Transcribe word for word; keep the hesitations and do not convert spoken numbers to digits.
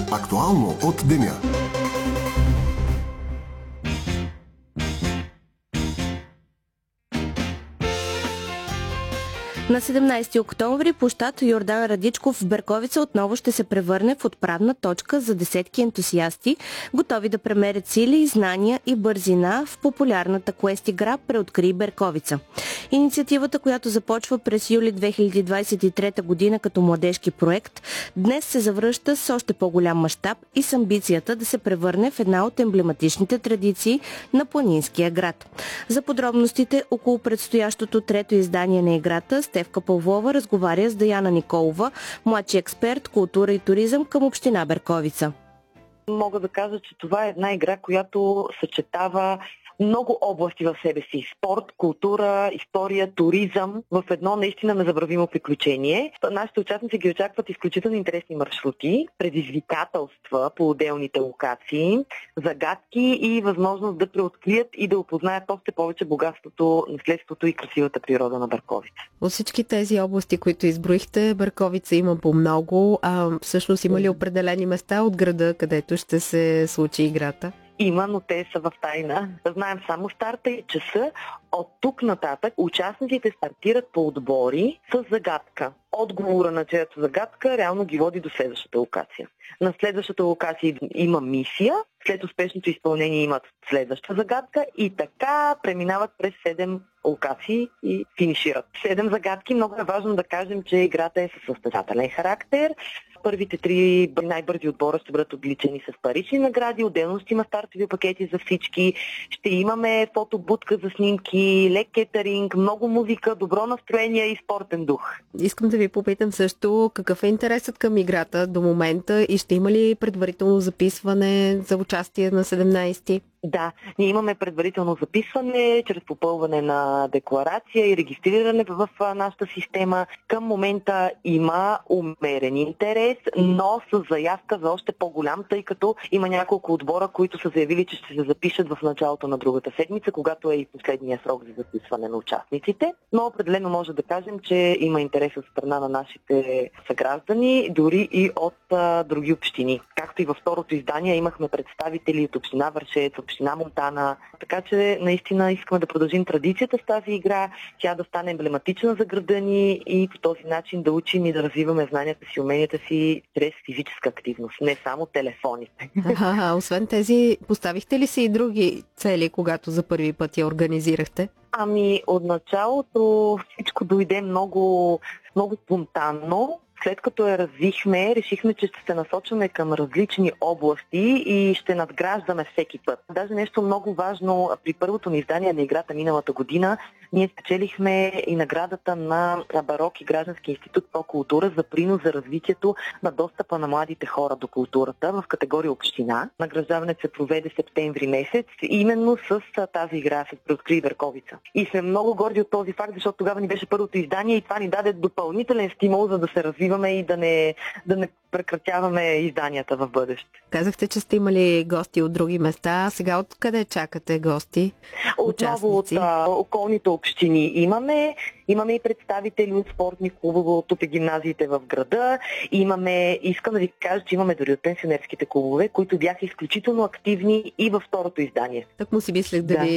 Актуално от деня. На седемнайсети октомври площад Йордан Радичков в Берковица отново ще се превърне в отправна точка за десетки ентусиасти, готови да премерят сили, знания и бързина в популярната квест игра "Преоткрий Берковица". Инициативата, която започва през юли две хиляди двайсет и трета година като младежки проект, днес се завръща с още по-голям мащаб и с амбицията да се превърне в една от емблематичните традиции на планинския град. За подробностите около предстоящото трето издание на играта, Стефка Павлова разговаря с Даяна Николова, младши експерт култура и туризъм към община Берковица. Мога да кажа, че това е една игра, която съчетава много области в себе си. Спорт, култура, история, туризъм в едно наистина незабравимо приключение. Нашите участници ги очакват изключително интересни маршрути, предизвикателства по отделните локации, загадки и възможност да преоткрият и да опознаят още повече богатството, наследството и красивата природа на Берковица. От всички тези области, които изброихте, Берковица има по много, а всъщност има ли определени места от града, където ще се случи играта? Има, но те са в тайна. Знаем само старта и часа. От тук нататък участниците стартират по отбори с загадка. Отговора на чиято загадка реално ги води до следващата локация. На следващата локация има мисия, след успешното изпълнение имат следваща загадка и така преминават през седем локации и финишират. Седем загадки. Много е важно да кажем, че играта е със състезателен характер. Първите три най-бързи отбора ще бъдат отличени с парични награди, отделно ще има стартови пакети за всички, ще имаме фотобудка за снимки, лек кетеринг, много музика, добро настроение и спортен дух. Искам да ви попитам също какъв е интересът към играта до момента и ще има ли предварително записване за участие на седемнайсети? Да, ние имаме предварително записване, чрез попълване на декларация и регистриране в нашата система. Към момента има умерен интерес, но с заявка за още по-голям, тъй като има няколко отбора, които са заявили, че ще се запишат в началото на другата седмица, когато е и последния срок за записване на участниците. Но определено може да кажем, че има интерес от страна на нашите съграждани, дори и от а, други общини. Както и във второто издание имахме представители от община Вършец, община Монтана. Така че наистина искаме да продължим традицията с тази игра, тя да стане емблематична за града ни и по този начин да учим и да развиваме знанията си, уменията си чрез физическа активност, не само телефоните. А, освен тези, поставихте ли си и други цели, когато за първи път я организирахте? Ами, от началото всичко дойде много, много спонтанно. След като я развихме, решихме, че ще се насочваме към различни области и ще надграждаме всеки път. Даже нещо много важно, при първото ни издание на играта миналата година, ние спечелихме и наградата на Барок и Граждански институт по култура за принос за развитието на достъпа на младите хора до културата в категория община. Награждаването се проведе септември месец, именно с тази игра, с Преоткрий Берковица. И сме много горди от този факт, защото тогава ни беше първото издание и това ни даде допълнителен стимул, за да се развиваме и да не, да не прекратяваме изданията в бъдеще. Казахте, че сте имали гости от други места. Сега откъде чакате гости? Отново от а, околните общини имаме. Имаме и представители от спортни клубове от тук гимназиите в града. Имаме, искам да ви кажа, че имаме дори от пенсионерските клубове, които бяха изключително активни и във второто издание. Так му си мислех да, да ви